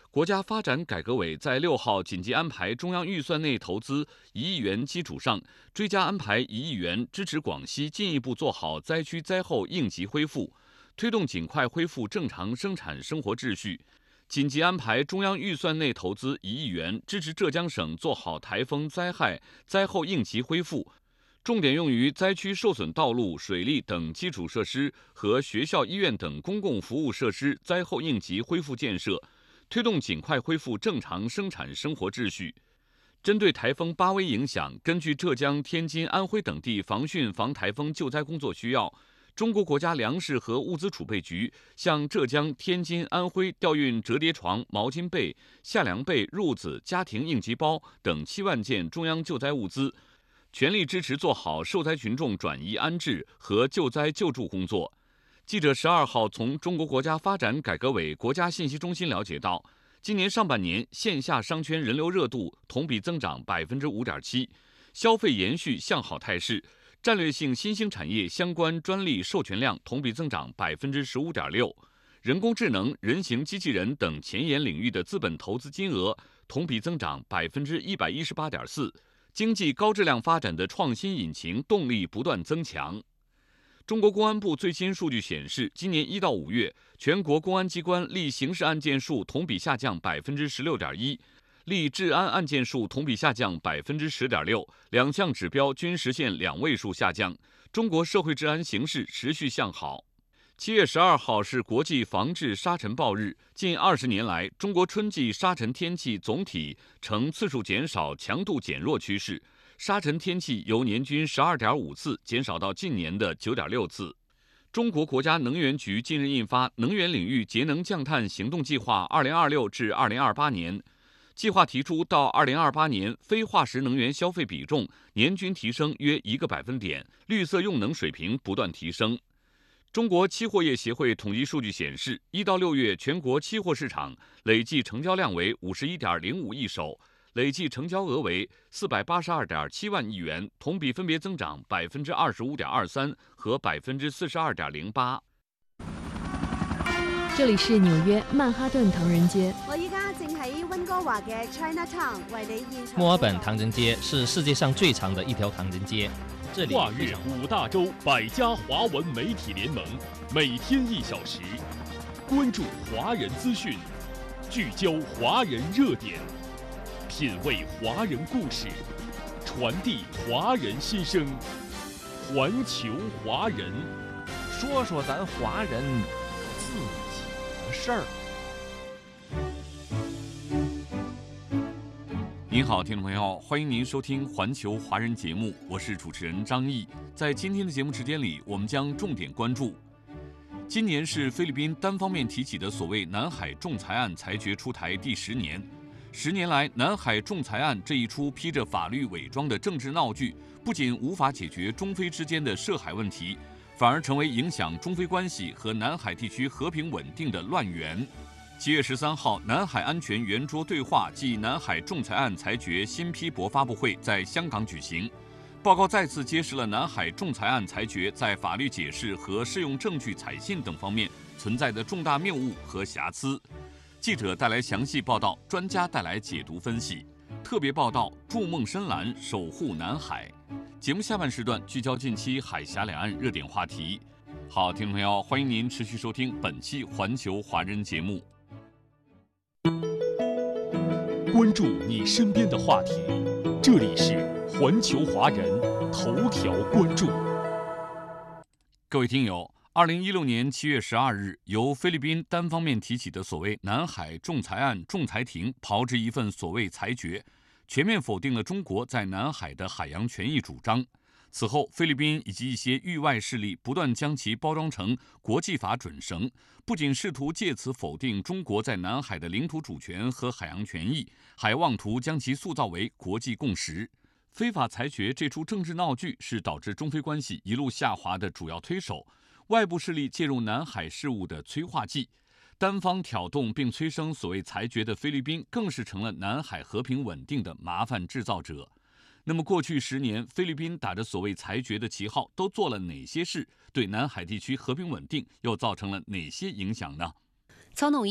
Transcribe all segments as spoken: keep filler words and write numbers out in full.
国家发展改革委在六号紧急安排中央预算内投资一亿元基础上，追加安排一亿元，支持广西进一步做好灾区灾后应急恢复，推动尽快恢复正常生产生活秩序。紧急安排中央预算内投资一亿元，支持浙江省做好台风灾害灾后应急恢复，重点用于灾区受损道路、水利等基础设施和学校、医院等公共服务设施灾后应急恢复建设，推动尽快恢复正常生产生活秩序。针对台风巴威影响，根据浙江、天津、安徽等地防汛防台风救灾工作需要，中国国家粮食和物资储备局向浙江、天津、安徽调运折叠床、毛巾被、夏凉被、褥子、家庭应急包等七万件中央救灾物资，全力支持做好受灾群众转移安置和救灾救助工作。记者十二号从中国国家发展改革委国家信息中心了解到，今年上半年线下商圈人流热度同比增长百分之五点七，消费延续向好态势。战略性新兴产业相关专利授权量同比增长百分之十五点六，人工智能、人形机器人等前沿领域的资本投资金额同比增长百分之一百一十八点四，经济高质量发展的创新引擎动力不断增强。中国公安部最新数据显示，今年一到五月，全国公安机关立刑事案件数同比下降百分之十六点一。立治安案件数同比下降百分之十点六，两项指标均实现两位数下降。中国社会治安形势持续向好。七月十二号是国际防治沙尘暴日。近二十年来，中国春季沙尘天气总体呈次数减少、强度减弱趋势，沙尘天气由年均十二点五次减少到近年的九点六次。中国国家能源局近日印发《能源领域节能降碳行动计划（二零二六至二零二八年）》。计划提出，到二零二八年，非化石能源消费比重年均提升约一个百分点，绿色用能水平不断提升。中国期货业协会统计数据显示，一到六月全国期货市场累计成交量为五十一点零五亿手，累计成交额为四百八十二点七万亿元，同比分别增长百分之二十五点二三和百分之四十二点零八。 这里是纽约曼哈顿唐人街。 我依家正喺温哥華嘅 Chinatown 為你現場。 墨爾本唐人街是世界上最長的一條唐人街，這裡跨越五大洲百家華文媒體聯盟，每天一小時，關注華人資訊，聚焦華人熱點，品味華人故事，傳遞華人心聲，環球華人， 說說咱華人自己的事兒。 您好，听众朋友，欢迎您收听环球华人节目，我是主持人张毅。在今天的节目时间里，我们将重点关注，今年是菲律宾单方面提起的所谓南海仲裁案裁决出台第十年。十年来，南海仲裁案这一出披着法律伪装的政治闹剧，不仅无法解决中菲之间的涉海问题，反而成为影响中菲关系和南海地区和平稳定的乱源。七月十三号，南海安全圆桌对话暨南海仲裁案裁决新批驳发布会在香港举行。报告再次揭示了南海仲裁案裁决在法律解释和适用证据采信等方面存在的重大谬误和瑕疵。记者带来详细报道，专家带来解读分析。特别报道：筑梦深蓝，守护南海。节目下半时段聚焦近期海峡两岸热点话题。好，听众朋友，欢迎您持续收听本期环球华人节目。 关注你身边的话题，这里是环球华人头条关注。 各位听友，二零一六年七月十二日，由菲律宾单方面提起的所谓南海仲裁案仲裁庭炮制一份所谓裁决，全面否定了中国在南海的海洋权益主张。此后，菲律宾以及一些域外势力不断将其包装成国际法准绳，不仅试图借此否定中国在南海的领土主权和海洋权益，还妄图将其塑造为国际共识。非法裁决这出政治闹剧是导致中菲关系一路下滑的主要推手，外部势力介入南海事务的催化剂。单方挑动并催生所谓裁决的菲律宾，更是成了南海和平稳定的麻烦制造者。那么过去十年，菲律宾打着所谓裁决的旗号，都做了哪些事？对南海地区和平稳定又造成了哪些影响呢？ 曹统一，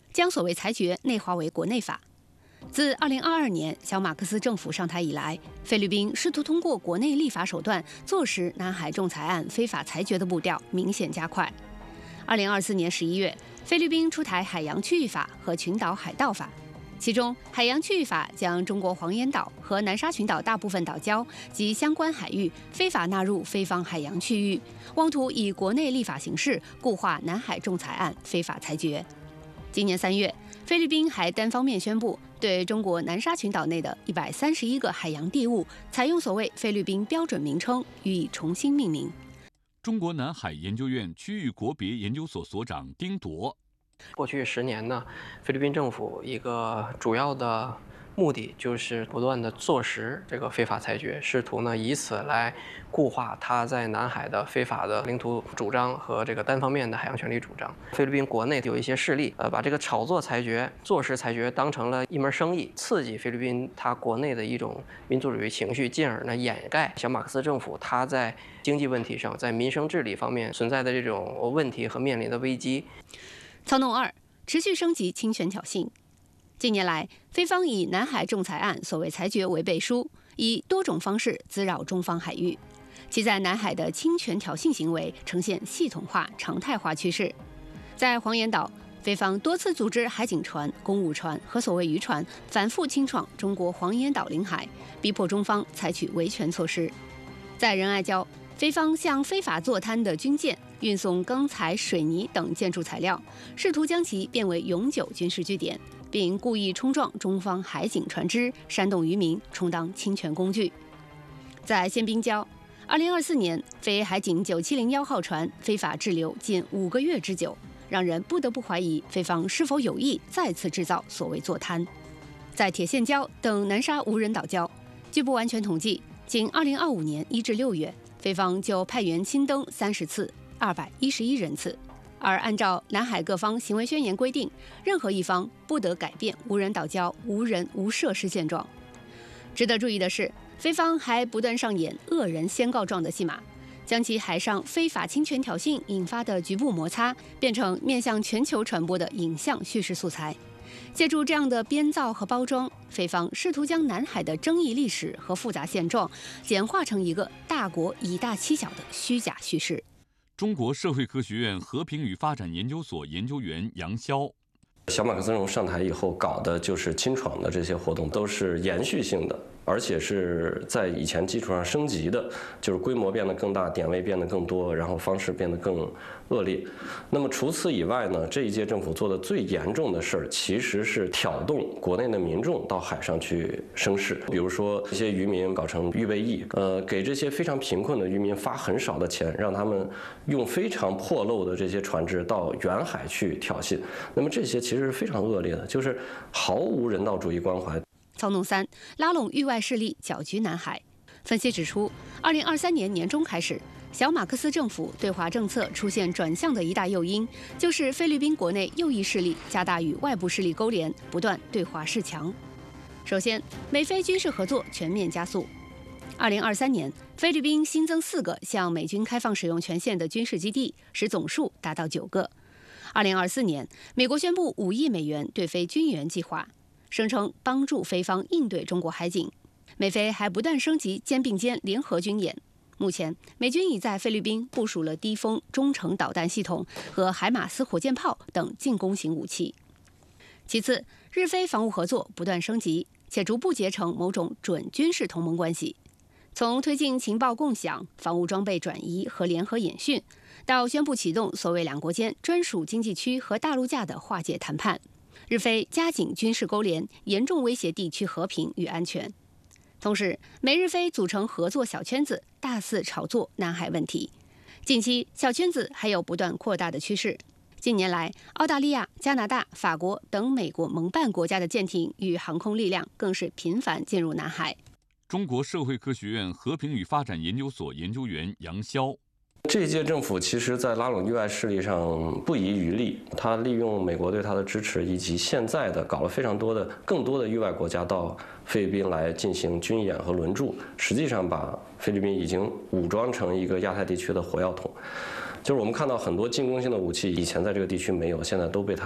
将所谓裁决内化为国内法。自二零二二年小马克思政府上台以来，菲律宾试图通过国内立法手段坐实南海仲裁案非法裁决的步调明显加快。二零二四年十一月，菲律宾出台海洋区域法和群岛海盗法，其中海洋区域法将中国黄岩岛和南沙群岛大部分岛礁及相关海域非法纳入菲方海洋区域，妄图以国内立法形式固化南海仲裁案非法裁决。今年三月，菲律宾还单方面宣布对中国南沙群岛内的一百三十一个海洋地物采用所谓菲律宾标准名称，予以重新命名。 中国南海研究院区域国别研究所所长丁铎， 过去十年呢，菲律宾政府一个主要的目的就是不断的坐实这个非法裁决，试图呢以此来固化他在南海的非法的领土主张和这个单方面的海洋权利主张。菲律宾国内有一些势力，呃，把这个炒作裁决、坐实裁决当成了一门生意，刺激菲律宾它国内的一种民族主义情绪，进而呢掩盖小马克思政府它在经济问题上、在民生治理方面存在的这种问题和面临的危机。 操弄二，持续升级侵权挑衅。近年来，菲方以南海仲裁案所谓裁决为背书，以多种方式滋扰中方海域，其在南海的侵权挑衅行为呈现系统化、常态化趋势。在黄岩岛，菲方多次组织海警船、公务船和所谓渔船反复侵闯中国黄岩岛领海，逼迫中方采取维权措施。在仁爱礁，菲方向非法坐滩的军舰运送钢材、水泥等建筑材料，试图将其变为永久军事据点，并故意冲撞中方海警船只，煽动渔民，充当侵权工具。在宪兵礁，二零二四年，菲海警九七零一号船非法滞留近五个月之久，让人不得不怀疑菲方是否有意再次制造所谓坐滩。在铁线礁等南沙无人岛礁，据不完全统计，仅二零二五年一至六月，菲方就派员亲登三十次，二百一十一人次。而按照南海各方行为宣言规定，任何一方不得改变无人岛礁无人无设施现状。值得注意的是，菲方还不断上演恶人先告状的戏码，将其海上非法侵权挑衅引发的局部摩擦变成面向全球传播的影像叙事素材。借助这样的编造和包装，菲方试图将南海的争议历史和复杂现状简化成一个大国以大欺小的虚假叙事。 中国社会科学院和平与发展研究所研究员杨潇， 小马克思政府上台以后搞的就是清闯的这些活动，都是延续性的，而且是在以前基础上升级的，就是规模变得更大，点位变得更多，然后方式变得更恶劣。那么除此以外呢，这一届政府做的最严重的事儿，其实是挑动国内的民众到海上去生事。比如说，这些渔民搞成预备役，呃，给这些非常贫困的渔民发很少的钱，让他们用非常破漏的这些船只到远海去挑衅。那么这些其实是非常恶劣的，就是毫无人道主义关怀。 操弄三，拉拢域外势力搅局南海。分析指出，二零二三年年中开始，小马克思政府对华政策出现转向的一大诱因，就是菲律宾国内右翼势力加大与外部势力勾连，不断对华示强。首先，美菲军事合作全面加速。二零二三年，菲律宾新增四个向美军开放使用权限的军事基地，使总数达到九个。二零二四年，美国宣布五亿美元对菲军援计划，声称帮助菲方应对中国海警。美菲还不断升级肩并肩联合军演。目前，美军已在菲律宾部署了低风中程导弹系统和海马斯火箭炮等进攻型武器。其次，日菲防务合作不断升级，且逐步结成某种准军事同盟关系。从推进情报共享、防务装备转移和联合演训，到宣布启动所谓两国间专属经济区和大陆架的划界谈判，日菲加紧军事勾连，严重威胁地区和平与安全。同时，美日菲组成合作小圈子，大肆炒作南海问题。近期，小圈子还有不断扩大的趋势。近年来，澳大利亚、加拿大、法国等美国盟办国家的舰艇与航空力量更是频繁进入南海。 中国社会科学院和平与发展研究所研究员杨潇， 这一届政府其实在拉拢域外势力上不遗余力，他利用美国对他的支持，以及现在的搞了非常多的更多的域外国家到菲律宾来进行军演和轮驻，实际上把菲律宾已经武装成一个亚太地区的火药桶。就是我们看到很多进攻性的武器，以前在这个地区没有，现在都被他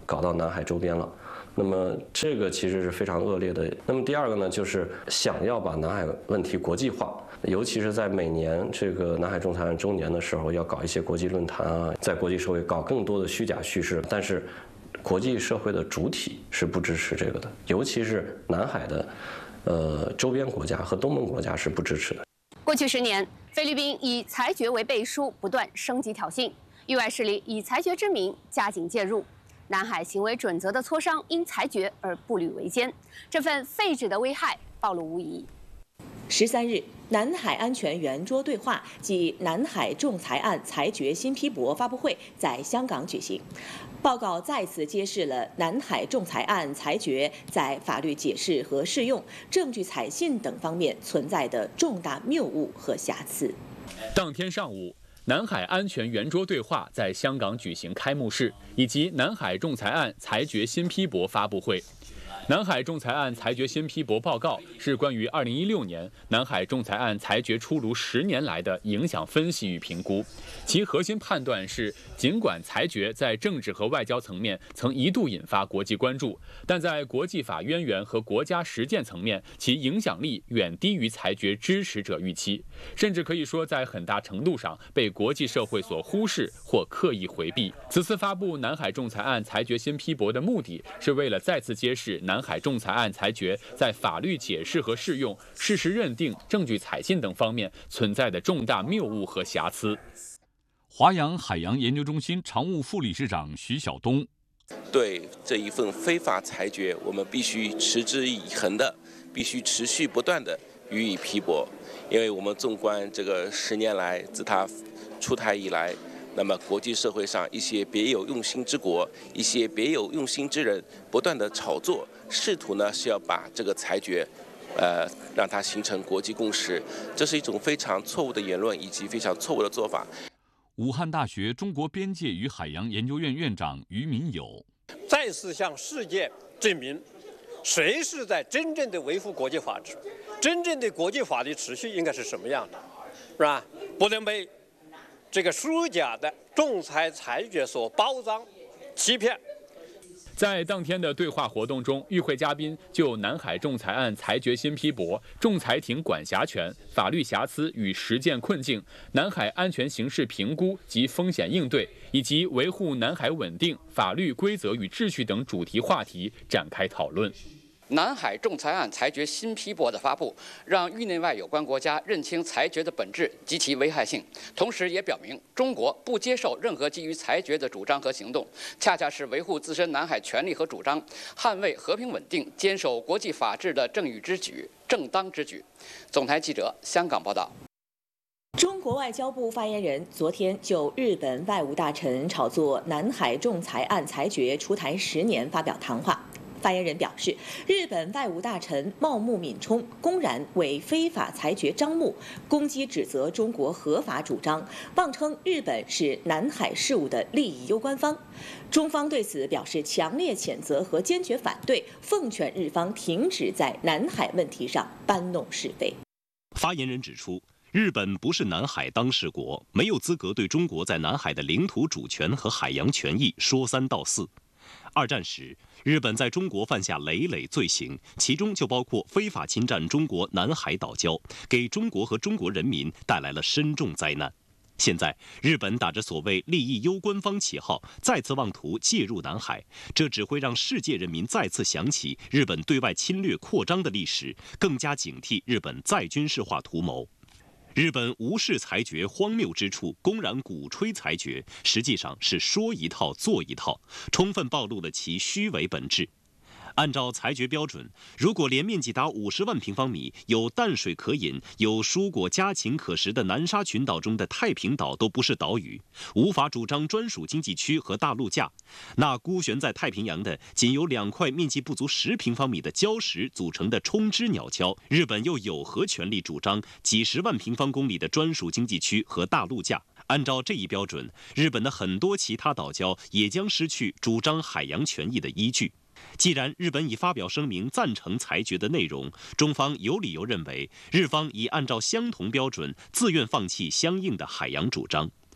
搞到南海周边了。那么这个其实是非常恶劣的。那么第二个呢，就是想要把南海问题国际化，尤其是在每年这个南海仲裁案周年的时候，要搞一些国际论坛啊，在国际社会搞更多的虚假叙事。但是国际社会的主体是不支持这个的，尤其是南海的呃周边国家和东盟国家是不支持的。 过去十年，菲律宾以裁决为背书，不断升级挑衅，域外势力以裁决之名加紧介入。南海行为准则的磋商因裁决而步履维艰，这份废止的危害暴露无遗。 十三日，南海安全圆桌对话暨南海仲裁案裁决新批驳发布会在香港举行。报告再次揭示了南海仲裁案裁决在法律解释和适用、证据采信等方面存在的重大谬误和瑕疵。 当天上午，南海安全圆桌对话在香港举行开幕式，以及南海仲裁案裁决新批驳发布会。南海仲裁案裁决新批驳报告是关于二零一六年南海仲裁案裁决出炉十年来的影响分析与评估。其核心判断是，尽管裁决在政治和外交层面曾一度引发国际关注，但在国际法渊源和国家实践层面，其影响力远低于裁决支持者预期，甚至可以说在很大程度上被国际社会所忽视或刻意回避。此次发布南海仲裁案裁决新批驳的目的，是为了再次揭示南海仲裁案裁决在法律解释和适用、事实认定、证据采信等方面存在的重大谬误和瑕疵。 华阳海洋研究中心常务副理事长徐晓东： 对这一份非法裁决，我们必须持之以恒的，必须持续不断的予以批驳，因为我们纵观这个十年来，自它出台以来，那么国际社会上一些别有用心之国、一些别有用心之人，不断的炒作，试图呢是要把这个裁决，呃，让它形成国际共识，这是一种非常错误的言论以及非常错误的做法。 武汉大学中国边界与海洋研究院院长于民友： 再次向世界证明，谁是在真正的维护国际法治，真正的国际法的秩序应该是什么样的，是吧？不能被这个虚假的仲裁裁决所包装、欺骗。 在当天的对话活动中，与会嘉宾就南海仲裁案裁决新批驳、仲裁庭管辖权、法律瑕疵与实践困境、南海安全形势评估及风险应对，以及维护南海稳定、法律规则与秩序等主题话题展开讨论。 南海仲裁案裁决新批驳的发布，让域内外有关国家认清裁决的本质及其危害性，同时也表明中国不接受任何基于裁决的主张和行动，恰恰是维护自身南海权利和主张、捍卫和平稳定、坚守国际法治的正义之举、正当之举。总台记者香港报道。 中国外交部发言人昨天就日本外务大臣炒作南海仲裁案裁决出台十年发表谈话。发言人表示，日本外务大臣茂木敏充公然为非法裁决张目，攻击指责中国合法主张，妄称日本是南海事务的利益攸关方。中方对此表示强烈谴责和坚决反对，奉劝日方停止在南海问题上搬弄是非。 发言人指出，日本不是南海当事国，没有资格对中国在南海的领土主权和海洋权益说三道四。二战时，日本在中国犯下累累罪行，其中就包括非法侵占中国南海岛礁，给中国和中国人民带来了深重灾难。现在，日本打着所谓利益攸关方旗号，再次妄图介入南海，这只会让世界人民再次想起日本对外侵略扩张的历史，更加警惕日本再军事化图谋。日本无视裁决荒谬之处，公然鼓吹裁决，实际上是说一套做一套，充分暴露了其虚伪本质。按照裁决标准，如果连面积达五十万平方米、有淡水可饮、有蔬果家禽可食的南沙群岛中的太平岛都不是岛屿，无法主张专属经济区和大陆架，那孤悬在太平洋的仅由两块面积不足十平方米的礁石组成的冲之鸟礁，日本又有何权利主张几十万平方公里的专属经济区和大陆架？按照这一标准，日本的很多其他岛礁也将失去主张海洋权益的依据。既然日本已发表声明赞成裁决的内容，中方有理由认为日方已按照相同标准自愿放弃相应的海洋主张。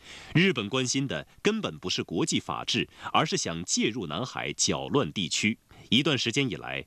日本关心的根本不是国际法治，而是想介入南海搅乱地区。一段时间以来，